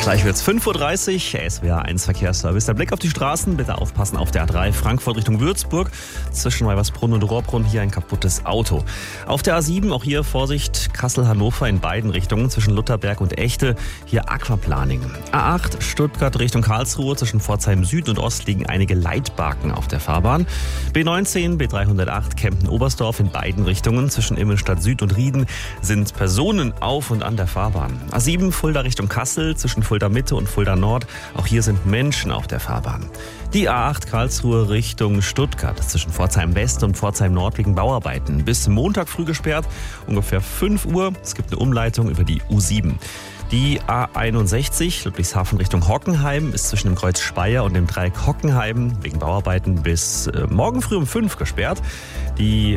Gleich wird's 5:30 Uhr, SWR 1 Verkehrsservice. Der Blick auf die Straßen, bitte aufpassen auf der A3 Frankfurt Richtung Würzburg. Zwischen Weibersbrunn und Rohrbrunn hier ein kaputtes Auto. Auf der A7 auch hier Vorsicht, Kassel-Hannover in beiden Richtungen. Zwischen Lutherberg und Echte hier Aquaplaning. A8 Stuttgart Richtung Karlsruhe. Zwischen Pforzheim Süd und Ost liegen einige Leitbarken auf der Fahrbahn. B19, B308 Kempten-Oberstdorf in beiden Richtungen. Zwischen Immenstadt Süd und Rieden sind Personen auf und an der Fahrbahn. A7 Fulda Richtung Kassel. Zwischen Fulda Mitte und Fulda Nord. Auch hier sind Menschen auf der Fahrbahn. Die A8 Karlsruhe Richtung Stuttgart. Zwischen Pforzheim West und Pforzheim Nord wegen Bauarbeiten. Bis Montag früh gesperrt, ungefähr 5 Uhr. Es gibt eine Umleitung über die U7. Die A61 Ludwigshafen Richtung Hockenheim ist zwischen dem Kreuz Speyer und dem Dreieck Hockenheim wegen Bauarbeiten bis morgen früh um 5 gesperrt. Die